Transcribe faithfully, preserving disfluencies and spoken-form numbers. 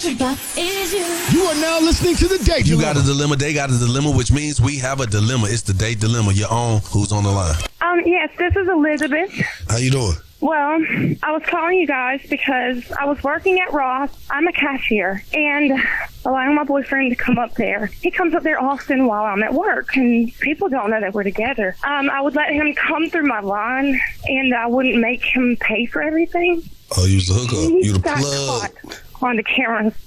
is you. You are now listening to The Date You Dilemma. got a dilemma, they got a dilemma, which means we have a dilemma. It's the date dilemma. Your own. Who's on the line? Um, yes, this is Elizabeth. How you doing? Well, I was calling you guys because I was working at Ross. I'm a cashier, and allowing my boyfriend to come up there. He comes up there often while I'm at work, and people don't know that we're together. Um, I would let him come through my line, and I wouldn't make him pay for everything. Oh, you was the hookup. You the Got plug. caught on the camera